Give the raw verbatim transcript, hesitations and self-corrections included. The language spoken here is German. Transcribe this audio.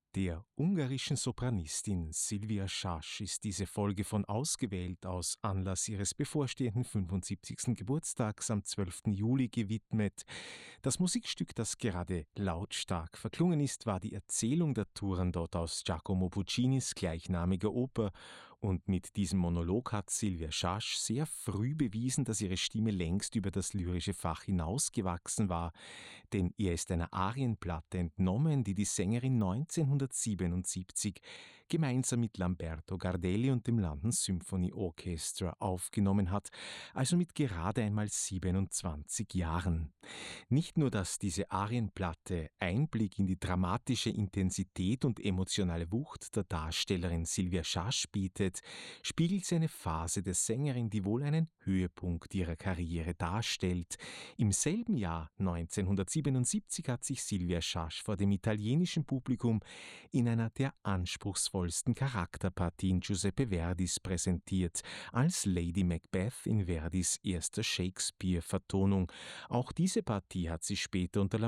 Der ungarischen Sopranistin Silvia Schasch ist diese Folge von Ausgewählt aus Anlass ihres bevorstehenden fünfundsiebzigsten Geburtstags am zwölften Juli gewidmet. Das Musikstück, das gerade lautstark verklungen ist, war die Erzählung der Turandot aus Giacomo Puccinis gleichnamiger Oper. Und mit diesem Monolog hat Silvia Schasch sehr früh bewiesen, dass ihre Stimme längst über das lyrische Fach hinausgewachsen war. Denn ihr ist eine Arienplatte entnommen, die die Sängerin neunzehnhundertsiebenundsiebzig gemeinsam mit Lamberto Gardelli und dem London Symphony Orchestra aufgenommen hat, also mit gerade einmal siebenundzwanzig Jahren. Nicht nur, dass diese Arienplatte Einblick in die dramatische Intensität und emotionale Wucht der Darstellerin Silvia Schasch bietet, spiegelt sie eine Phase der Sängerin, die wohl einen Höhepunkt ihrer Karriere darstellt. Im selben Jahr neunzehnhundertsiebenundsiebzig hat sich Silvia Schasch vor dem italienischen Publikum in einer der anspruchsvollsten Charakterpartien Giuseppe Verdis präsentiert, als Lady Macbeth in Verdis erster Shakespeare-Vertonung. Auch diese Partie hat sie später unter